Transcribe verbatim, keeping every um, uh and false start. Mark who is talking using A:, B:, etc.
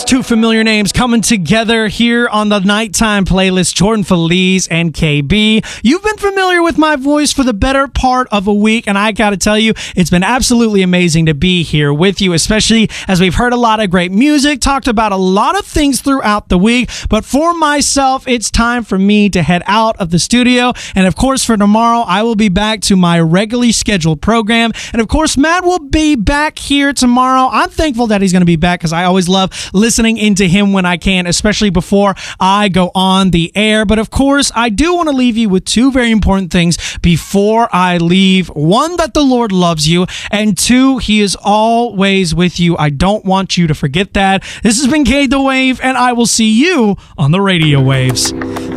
A: Two familiar names coming together here on the Nighttime Playlist, Jordan Feliz and K B. You've been familiar with my voice for the better part of a week, and I gotta tell you, it's been absolutely amazing to be here with you, especially as we've heard a lot of great music, talked about a lot of things throughout the week. But for myself, it's time for me to head out of the studio, and of course for tomorrow, I will be back to my regularly scheduled program, and of course Matt will be back here tomorrow. I'm thankful that he's going to be back because I always love listening into him when I can, especially before I go on the air. But of course, I do want to leave you with two very important things before I leave. One, that the Lord loves you, and two, He is always with you. I don't want you to forget that. This has been K The Wave, and I will see you on the radio waves.